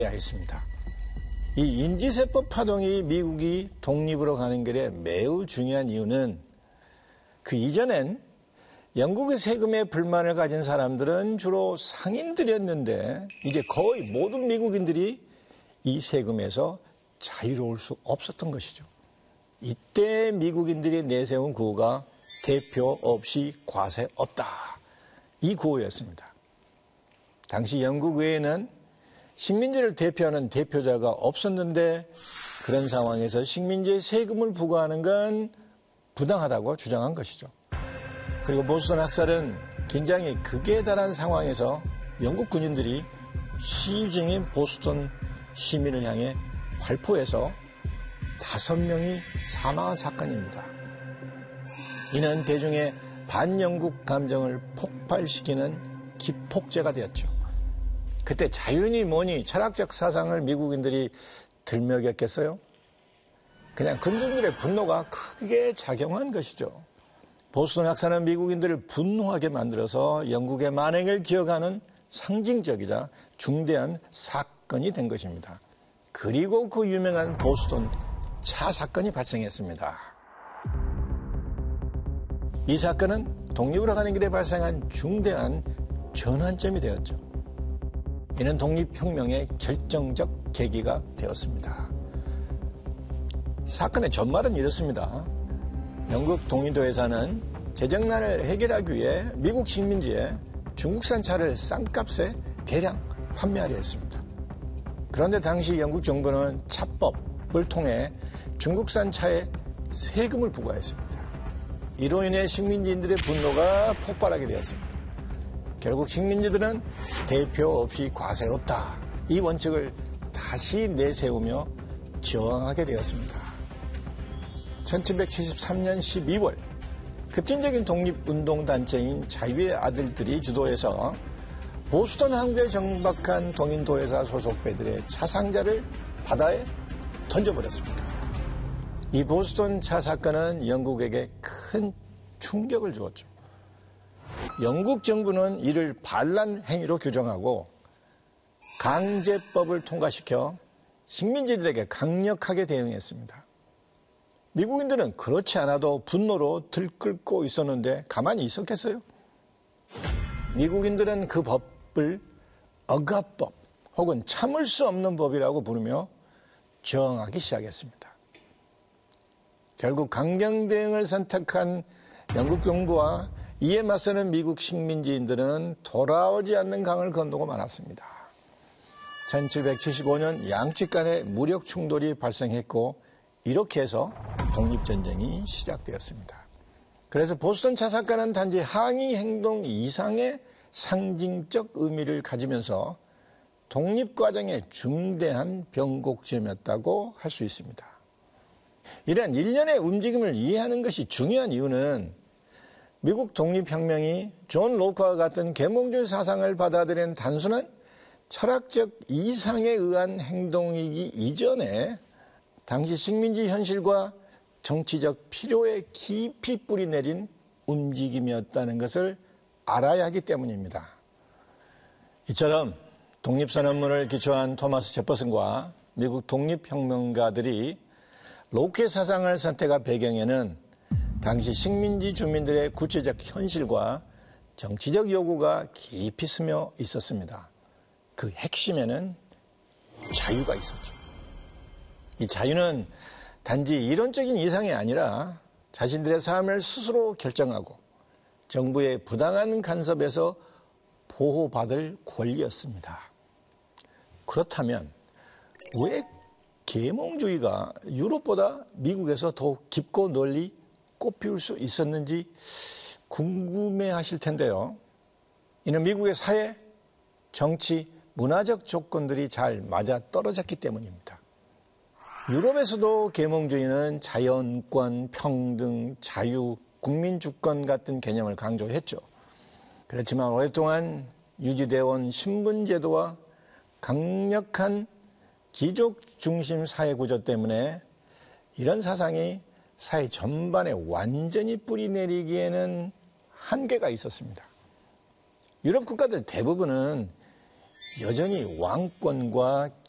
있습니다. 이 인지세법 파동이 미국이 독립으로 가는 길에 매우 중요한 이유는 그 이전엔 영국의 세금에 불만을 가진 사람들은 주로 상인들이었는데 이제 거의 모든 미국인들이 이 세금에서 자유로울 수 없었던 것이죠. 이때 미국인들이 내세운 구호가 대표 없이 과세 없다. 이 구호였습니다. 당시 영국 외에는 식민지를 대표하는 대표자가 없었는데 그런 상황에서 식민지에 세금을 부과하는 건 부당하다고 주장한 것이죠. 그리고 보스턴 학살은 굉장히 극에 달한 상황에서 영국 군인들이 시위 중인 보스턴 시민을 향해 발포해서 5명이 사망한 사건입니다. 이는 대중의 반영국 감정을 폭발시키는 기폭제가 되었죠. 그때 자유니 뭐니 철학적 사상을 미국인들이 들먹였겠어요? 그냥 군중들의 분노가 크게 작용한 것이죠. 보스턴 학살은 미국인들을 분노하게 만들어서 영국의 만행을 기억하는 상징적이자 중대한 사건이 된 것입니다. 그리고 그 유명한 보스턴 차 사건이 발생했습니다. 이 사건은 독립으로 가는 길에 발생한 중대한 전환점이 되었죠. 이는 독립혁명의 결정적 계기가 되었습니다. 사건의 전말은 이렇습니다. 영국 동인도회사는 재정난을 해결하기 위해 미국 식민지에 중국산 차를 싼값에 대량 판매하려 했습니다. 그런데 당시 영국 정부는 차법을 통해 중국산 차에 세금을 부과했습니다. 이로 인해 식민지인들의 분노가 폭발하게 되었습니다. 결국 식민지들은 대표 없이 과세 없다. 이 원칙을 다시 내세우며 저항하게 되었습니다. 1773년 12월 급진적인 독립운동단체인 자유의 아들들이 주도해서 보스턴 항구에 정박한 동인도회사 소속 배들의 차 상자를 바다에 던져버렸습니다. 이 보스턴 차 사건은 영국에게 큰 충격을 주었죠. 영국 정부는 이를 반란 행위로 규정하고 강제법을 통과시켜 식민지들에게 강력하게 대응했습니다. 미국인들은 그렇지 않아도 분노로 들끓고 있었는데 가만히 있었겠어요? 미국인들은 그 법을 억압법 혹은 참을 수 없는 법이라고 부르며 저항하기 시작했습니다. 결국 강경 대응을 선택한 영국 정부와 이에 맞서는 미국 식민지인들은 돌아오지 않는 강을 건너고 말았습니다. 1775년 양측 간의 무력 충돌이 발생했고 이렇게 해서 독립전쟁이 시작되었습니다. 그래서 보스턴 차 사건은 단지 항의 행동 이상의 상징적 의미를 가지면서 독립과정의 중대한 변곡점이었다고 할 수 있습니다. 이러한 일련의 움직임을 이해하는 것이 중요한 이유는 미국 독립혁명이 존 로크와 같은 계몽주의 사상을 받아들인 단순한 철학적 이상에 의한 행동이기 이전에 당시 식민지 현실과 정치적 필요에 깊이 뿌리내린 움직임이었다는 것을 알아야 하기 때문입니다. 이처럼 독립선언문을 기초한 토마스 제퍼슨과 미국 독립혁명가들이 로크의 사상을 선택한 배경에는 당시 식민지 주민들의 구체적 현실과 정치적 요구가 깊이 스며 있었습니다. 그 핵심에는 자유가 있었죠. 이 자유는 단지 이론적인 이상이 아니라 자신들의 삶을 스스로 결정하고 정부의 부당한 간섭에서 보호받을 권리였습니다. 그렇다면 왜 계몽주의가 유럽보다 미국에서 더욱 깊고 널리 꽃피울 수 있었는지 궁금해하실 텐데요. 이는 미국의 사회, 정치, 문화적 조건들이 잘 맞아떨어졌기 때문입니다. 유럽에서도 계몽주의는 자연권, 평등, 자유, 국민주권 같은 개념을 강조했죠. 그렇지만 오랫동안 유지되어 온 신분제도와 강력한 귀족 중심 사회 구조 때문에 이런 사상이 사회 전반에 완전히 뿌리내리기에는 한계가 있었습니다. 유럽 국가들 대부분은 여전히 왕권과